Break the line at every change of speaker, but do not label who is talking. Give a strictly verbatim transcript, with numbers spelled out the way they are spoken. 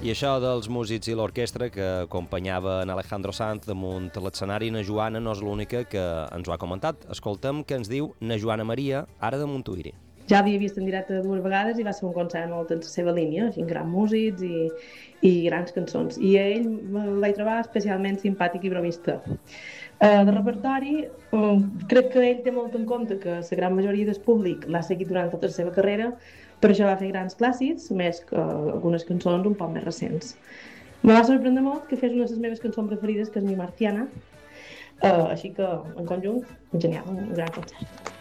I això dels músics i l'orquestra que acompanyava en Alejandro Sanz damunt l'escenari, na Joana no és l'única que ens ho ha comentat. Escoltem què ens diu na Joana Maria, ara de Montuïri.
Ja l'havia vist en directe dues vegades i va ser un concert molt en la seva línia, així, grans músics i, i grans cançons. I a ell el vaig trobar especialment simpàtic i bromista. Uh, de repertori, uh, crec que ell té molt en compte que la gran majoria del públic l'ha seguit durant tota la seva carrera, per això va fer grans clàssics, més que algunes cançons un poc més recents. Me va sorprendre molt que fes una de les meves cançons preferides, que és Mi Marciana, uh, així que, en conjunt, genial, un gran concert.